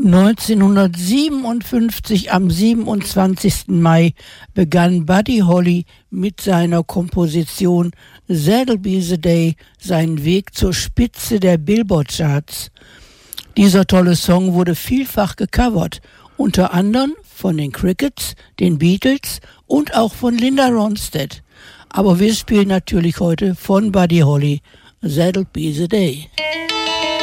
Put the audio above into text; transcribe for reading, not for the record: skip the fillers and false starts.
1957 am 27. Mai begann Buddy Holly mit seiner Komposition That'll Be the Day seinen Weg zur Spitze der Billboard-Charts. Dieser tolle Song wurde vielfach gecovert, unter anderem von den Crickets, den Beatles und auch von Linda Ronstadt. Aber wir spielen natürlich heute von Buddy Holly That'll Be the Day.